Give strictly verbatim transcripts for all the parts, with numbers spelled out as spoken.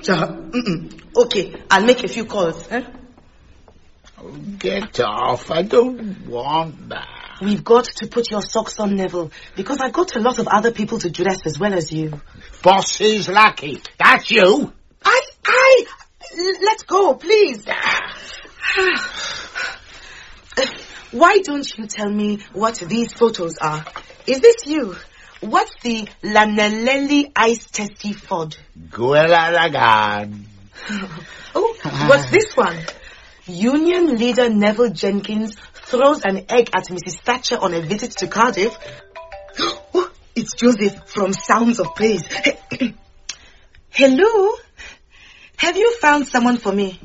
Gupta. Mm-mm. Okay, I'll make a few calls. Eh? Oh, get off. I don't want that. We've got to put your socks on, Neville, because I've got a lot of other people to dress as well as you. Boss is lucky. That's you. I, I, let's go, please. Why don't you tell me what these photos are? Is this you? What's the Lanelli Ice Testy Ford? Guelaragan. Oh, what's this one? Union leader Neville Jenkins throws an egg at Missus Thatcher on a visit to Cardiff. Oh, it's Joseph from Sounds of Praise. Hello? Have you found someone for me?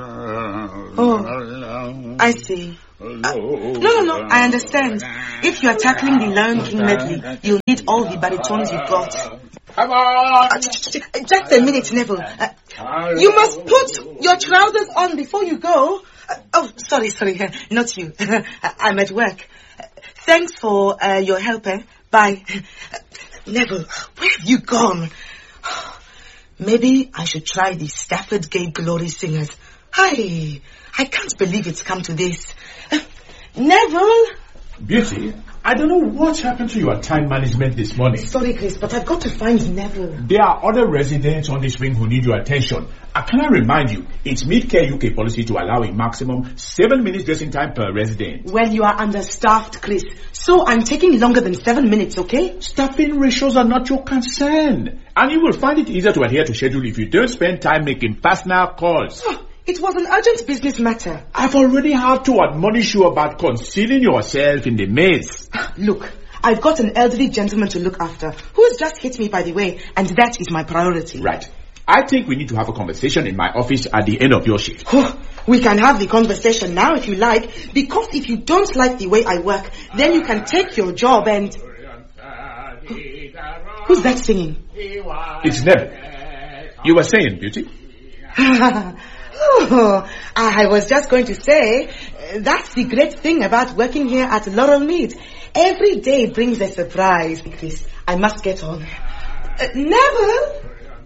Oh, I see. Uh, no, no, no, I understand. If you are tackling the Lion King medley, you'll need all the baritones you've got. Come on! Uh, just a minute, Neville. Uh, you must put your trousers on before you go. Uh, oh, sorry, sorry, uh, not you. I'm at work. Uh, thanks for uh, your help, eh? Bye. Uh, Neville, where have you gone? Maybe I should try the Stafford Gay Glory Singers. Hi, I can't believe it's come to this. Uh, Neville? Beauty, I don't know what happened to your time management this morning. Sorry, Chris, but I've got to find Neville. There are other residents on this wing who need your attention. Uh, can I remind you, it's Mid-Care U K policy to allow a maximum seven minutes dressing time per resident. Well, you are understaffed, Chris. So I'm taking longer than seven minutes, okay? Staffing ratios are not your concern. And you will find it easier to adhere to schedule if you don't spend time making personal calls. It was an urgent business matter. I've already had to admonish you about concealing yourself in the maze. Look, I've got an elderly gentleman to look after, who's just hit me, by the way, and that is my priority. Right. I think we need to have a conversation in my office at the end of your shift. Oh, we can have the conversation now if you like, because if you don't like the way I work, then you can take your job and... Who's that singing? It's Neville. You were saying, Beauty? Oh, I was just going to say, that's the great thing about working here at Laurel Mead. Every day brings a surprise. Chris, I must get on. Uh, Neville?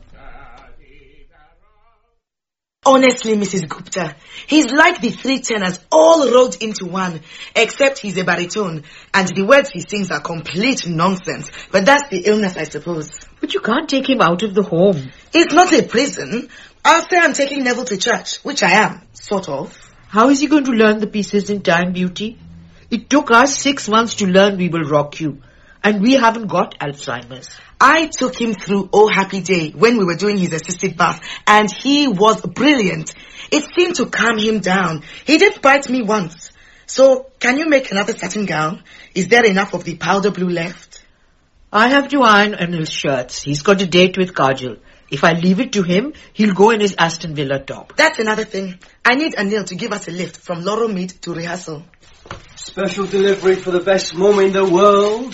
Honestly, Missus Gupta, he's like the three tenors all rolled into one, except he's a baritone, and the words he sings are complete nonsense. But that's the illness, I suppose. But you can't take him out of the home. It's not a prison. I'll say I'm taking Neville to church, which I am, sort of. How is he going to learn the pieces in time, Beauty? It took us six months to learn We Will Rock You, and we haven't got Alzheimer's. I took him through Oh Happy Day when we were doing his assisted bath, and he was brilliant. It seemed to calm him down. He did bite me once. So, can you make another satin gown? Is there enough of the powder blue left? I have to iron Anil's shirts. He's got a date with Kajal. If I leave it to him, he'll go in his Aston Villa top. That's another thing. I need Anil to give us a lift from Laurel Mead to rehearsal. Special delivery for the best mum in the world.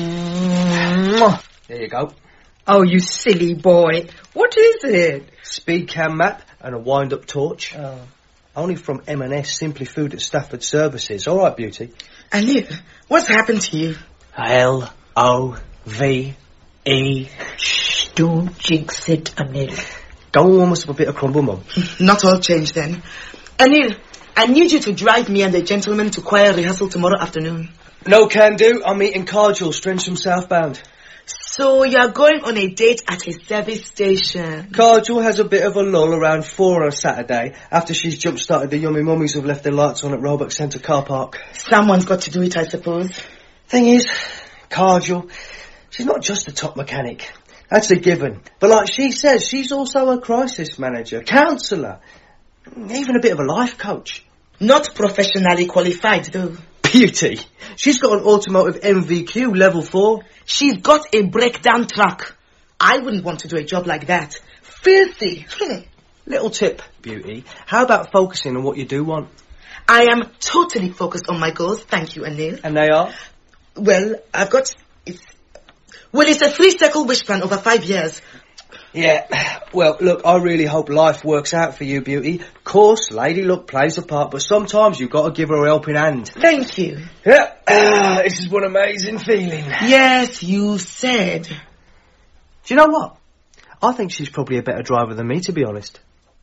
Mm. There you go. Oh, you silly boy. What is it? Speed cam map and a wind-up torch. Oh. Only from M and S Simply Food at Stafford Services. All right, Beauty. Anil, what's happened to you? L O V E. Shh, don't jinx it, Anil. Don't warm us up a bit of crumble, Mum. Not all changed then. Anil, I need you to drive me and the gentleman to choir rehearsal tomorrow afternoon. No can do. I'm meeting Kajal, Strensham southbound. So you're going on a date at a service station? Kajal has a bit of a lull around four on a Saturday after she's jump-started the yummy mummies who've left their lights on at Roebuck Centre car park. Someone's got to do it, I suppose. Thing is, Kajal, she's not just a top mechanic. That's a given. But like she says, she's also a crisis manager, counsellor, even a bit of a life coach. Not professionally qualified, though. Beauty. She's got an automotive M V Q level four. She's got a breakdown truck. I wouldn't want to do a job like that. Filthy. Little tip, Beauty. How about focusing on what you do want? I am totally focused on my goals. Thank you, Anil. And they are? Well, I've got... It's, well, it's a three-circle wish plan over five years. Yeah, well, look, I really hope life works out for you, Beauty. Of course, lady luck plays a part, but sometimes you've got to give her a helping hand. Thank you. Yeah, uh, this is one amazing feeling. Yes, you said. Do you know what? I think she's probably a better driver than me, to be honest.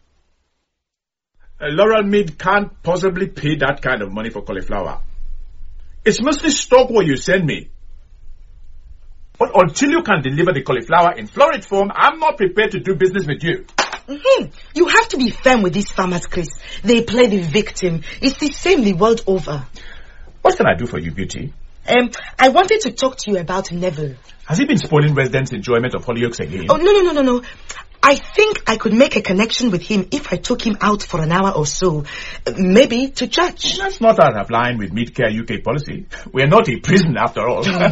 Uh, Laurel Mead can't possibly pay that kind of money for cauliflower. It's mostly stock what you send me. But until you can deliver the cauliflower in florid form, I'm not prepared to do business with you. Mm-hmm. You have to be firm with these farmers, Chris. They play the victim. It's the same the world over. What can I do for you, Beauty? Um, I wanted to talk to you about Neville. Has he been spoiling residents' enjoyment of Hollyoaks again? Oh, no, no, no, no, no. I think I could make a connection with him if I took him out for an hour or so. Uh, maybe to church. That's not out of line with Meadcare U K policy. We're not a prison after all. Get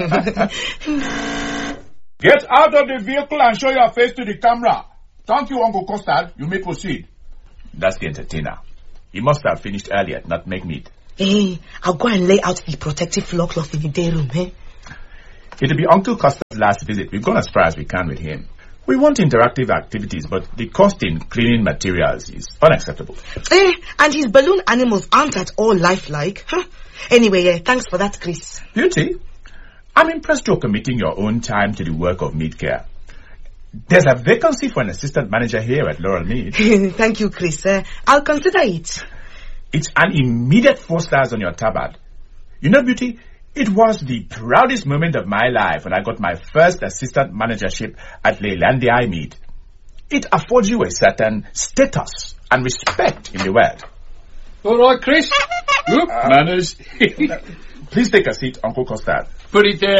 out of the vehicle and show your face to the camera. Thank you, Uncle Custard. You may proceed. That's the entertainer. He must have finished earlier, not make meat. Hey, I'll go and lay out the protective floor cloth in the day room, eh? It'll be Uncle Custard's last visit. We've gone as far as we can with him. We want interactive activities, but the cost in cleaning materials is unacceptable. Eh, and his balloon animals aren't at all lifelike. Huh? Anyway, uh, thanks for that, Chris. Beauty, I'm impressed you're committing your own time to the work of Meadcare. There's a vacancy for an assistant manager here at Laurel Mead. Thank you, Chris. Uh, I'll consider it. It's an immediate four stars on your tabard. You know, Beauty, it was the proudest moment of my life when I got my first assistant managership at Leylandia Mead. It affords you a certain status and respect in the world. All right, Chris. Look, Uh, manners. Please take a seat, Uncle Custard. Put it there.